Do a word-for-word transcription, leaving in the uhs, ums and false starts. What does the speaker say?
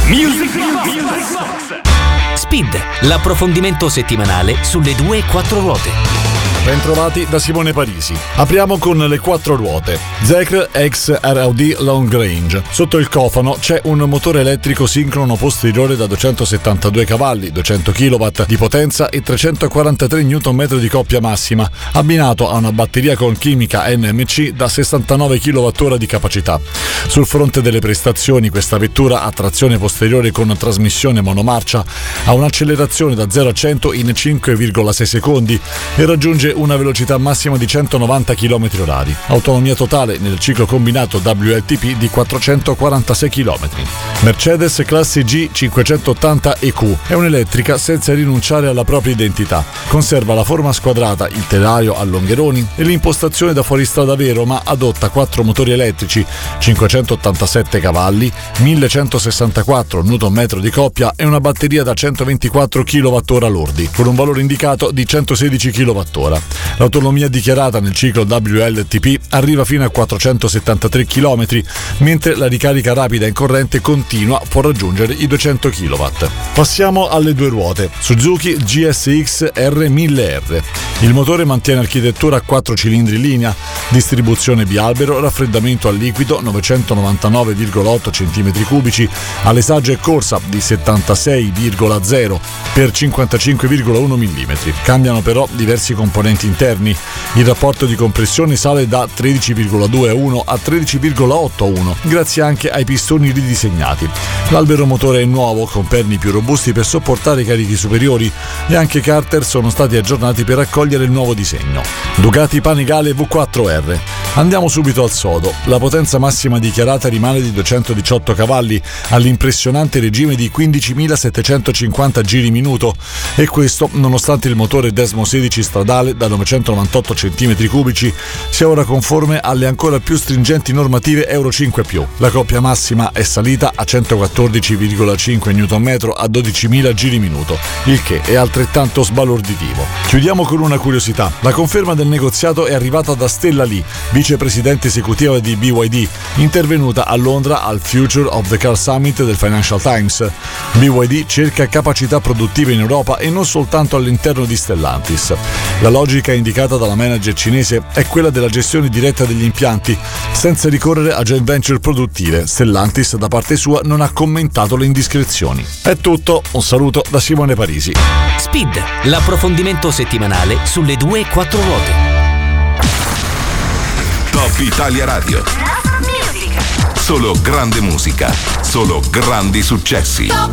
Music Box. Speed, l'approfondimento settimanale sulle due e quattro ruote. Bentrovati da Simone Parisi. Apriamo con le quattro ruote. Zeekr X R O D Long Range. Sotto il cofano c'è un motore elettrico sincrono posteriore da duecentosettantadue cavalli, duecento chilowatt di potenza e trecentoquarantatré newton metri di coppia massima, abbinato a una batteria con chimica N M C da sessantanove chilowattora di capacità. Sul fronte delle prestazioni, questa vettura a trazione posteriore con trasmissione monomarcia ha un'accelerazione da zero a cento in cinque virgola sei secondi e raggiunge una velocità massima di centonovanta chilometri orari. Autonomia totale nel ciclo combinato W L T P di quattrocentoquarantasei chilometri. Mercedes Classe G cinquecentottanta E Q è un'elettrica senza rinunciare alla propria identità. Conserva la forma squadrata, il telaio a longheroni e l'impostazione da fuoristrada vero, ma adotta quattro motori elettrici, cinquecentottantasette cavalli, millecentosessantaquattro newton metri di coppia e una batteria da centoventiquattro chilowattora lordi, con un valore indicato di centosedici chilowattora. L'autonomia dichiarata nel ciclo W L T P arriva fino a quattrocentosettantatré chilometri, mentre la ricarica rapida in corrente continua può raggiungere i duecento chilowatt. Passiamo alle due ruote. Suzuki G S X R mille R. Il motore mantiene architettura a quattro cilindri in linea, distribuzione bialbero, raffreddamento a liquido novecentonovantanove virgola otto centimetri cubici, alesagio e corsa di settantasei virgola zero per cinquantacinque virgola uno millimetri. Cambiano però diversi componenti interni. Il rapporto di compressione sale da tredici virgola due a uno a tredici virgola otto a uno, grazie anche ai pistoni ridisegnati. L'albero motore è nuovo, con perni più robusti per sopportare i carichi superiori, e anche i carter sono stati aggiornati per accogliere il nuovo disegno. Ducati Panigale V quattro R. Andiamo subito al sodo. La potenza massima dichiarata rimane di duecentodiciotto cavalli all'impressionante regime di quindicimilasettecentocinquanta giri minuto, e questo nonostante il motore Desmo sedici stradale da novecentonovantotto centimetri cubici sia ora conforme alle ancora più stringenti normative Euro cinque più. La coppia massima è salita a centoquattordici virgola cinque newton metri a dodicimila giri minuto, il che è altrettanto sbalorditivo. Chiudiamo con una curiosità. La conferma del negoziato è arrivata da Stella Lee, vicepresidente esecutiva di B Y D, intervenuta a Londra al Future of the Car Summit del Financial Times. B Y D cerca capacità produttive in Europa e non soltanto all'interno di Stellantis. La logica indicata dalla manager cinese è quella della gestione diretta degli impianti, senza ricorrere a joint venture produttive. Stellantis da parte sua non ha commentato le indiscrezioni. È tutto, un saluto da Simone Parisi. Speed, l'approfondimento settimanale sulle due e quattro ruote. Top Italia Radio. Solo grande musica, solo grandi successi.